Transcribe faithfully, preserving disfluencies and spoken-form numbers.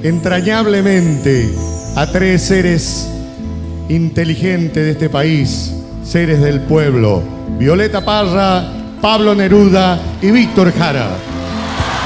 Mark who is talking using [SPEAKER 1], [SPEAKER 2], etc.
[SPEAKER 1] entrañablemente a tres seres inteligentes de este país, seres del pueblo: Violeta Parra, Pablo Neruda y Víctor Jara.